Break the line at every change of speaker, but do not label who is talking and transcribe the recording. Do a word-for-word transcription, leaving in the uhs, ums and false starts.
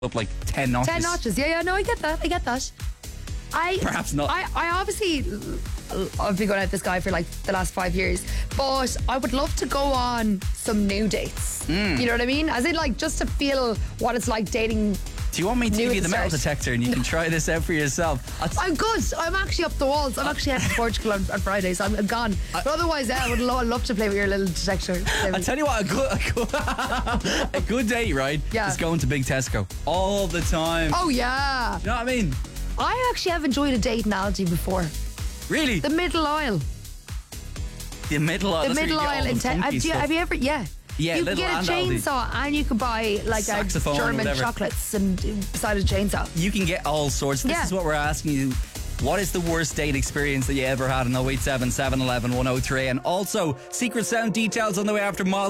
up like ten notches.
Ten notches. Yeah, yeah, no, I get that. I get that. I
Perhaps not.
I, I obviously I've been going out with this guy for like the last five years, but I would love to go on some new dates.
Mm.
You know what I mean? As in, like, just to feel what it's like dating.
Do you want me to
New
give you
at
the
the
metal
start.
detector and you can try this out for yourself? I'll t-
I'm good. I'm actually up the walls. I'm actually heading to Portugal on, on Friday, so I'm, I'm gone. But otherwise, yeah, I would lo- love to play with your little detector.
I'll tell you what, a good, a good, a good date, right?
Yeah.
Is going to Big Tesco all the time.
Oh, yeah.
You know what I mean?
I actually have enjoyed a date in Aldi before.
Really?
The middle aisle.
The middle aisle.
The
that's where you
middle
get all
aisle
the
in Te-
funky
have, you,
stuff.
have you ever? Yeah.
Yeah,
you can
Lidl
get a
and Aldi.
chainsaw and you can buy like a
Saxophone or
German
whatever.
chocolates and beside a chainsaw.
You can get all sorts. This
Yeah.
is what we're asking you. What is the worst date experience that you ever had on oh eight seven, seven one one, one oh three? And also, Secret Sound details on the way after Miles